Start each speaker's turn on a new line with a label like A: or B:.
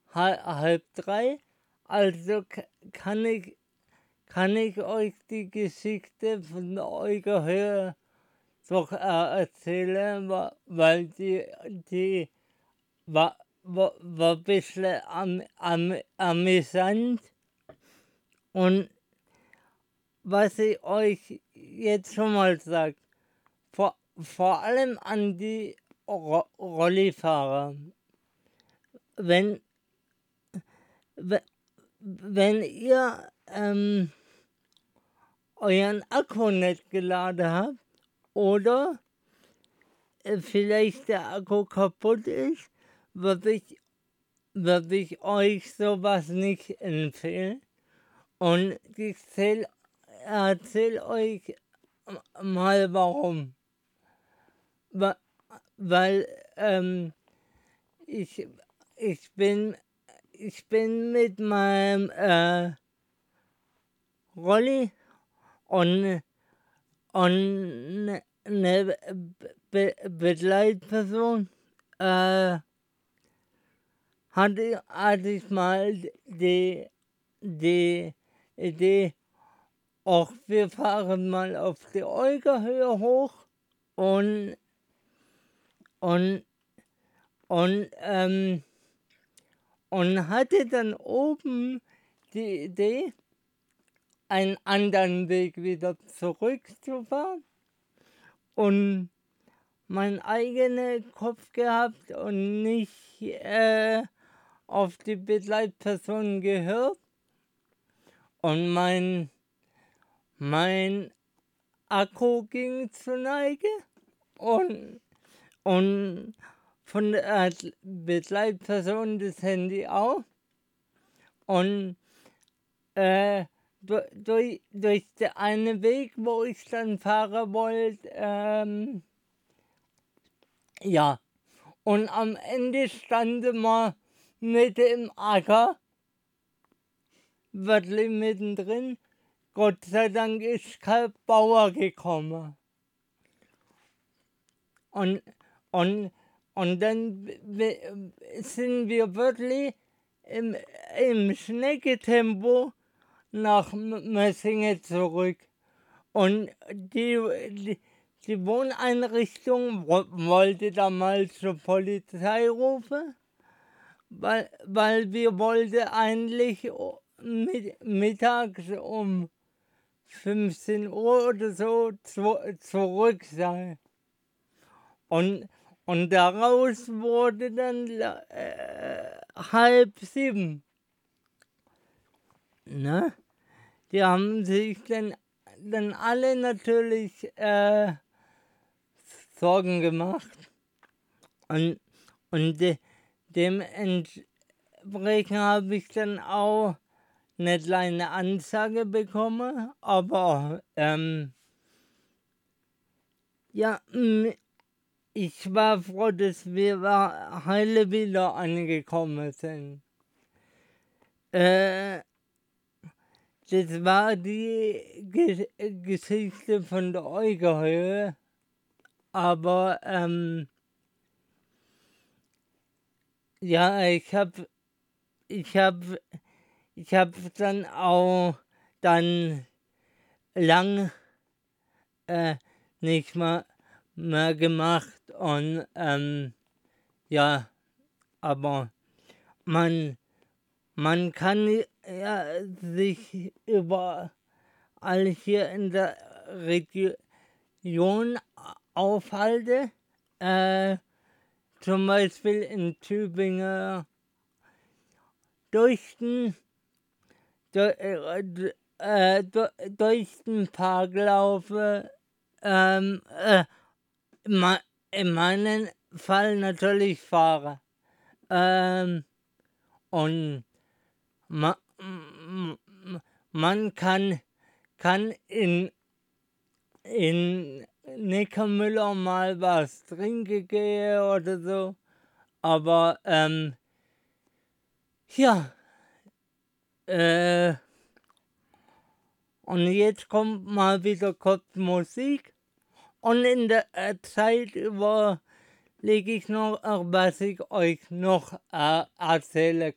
A: halb drei. Also kann ich euch die Geschichte von eurer Höhe doch erzählen, weil die war ein bisschen amüsant. Und was ich euch jetzt schon mal sage, vor allem an die Rollifahrer, wenn ihr euren Akku nicht geladen habt oder vielleicht der Akku kaputt ist, würde ich euch sowas nicht empfehlen. Und ich erzähl euch mal warum. Weil ich bin mit meinem Rolli und eine Begleitperson hatte ich mal die Idee, auch wir fahren mal auf die Olga-Höhe hoch und hatte dann oben die Idee, einen anderen Weg wieder zurückzufahren und meinen eigenen Kopf gehabt und nicht auf die Begleitperson gehört. Und mein Akku ging zur Neige und von der Begleitperson das Handy auch. Und durch den einen Weg, wo ich dann fahren wollte, ja. Und am Ende standen wir mitten im Acker, wirklich mittendrin. Gott sei Dank ist kein Bauer gekommen. Und dann sind wir wirklich im Schneckentempo nach Messingen zurück. Und die Wohneinrichtung wollte damals zur Polizei rufen, weil wir wollten eigentlich mittags um 15 Uhr oder so zurück sein. Und daraus wurde dann 6:30. Ne? Die haben sich dann alle natürlich Sorgen gemacht. Und dementsprechend habe ich dann auch eine kleine Ansage bekommen. Aber ja, ich war froh, dass wir heile wieder angekommen sind. Das war die Geschichte von der Olga-Höhe. Aber ja, ich hab dann auch lang nicht mehr gemacht und ja, aber man kann ja sich überall hier in der Region aufhalten, zum Beispiel in Tübingen durch den Park laufen. In meinem Fall natürlich fahren. Und man kann in Neckarmüller mal was trinken gehen oder so. Aber ja. Und jetzt kommt mal wieder kurz Musik. Und in der Zeit überlege ich noch, was ich euch noch erzählen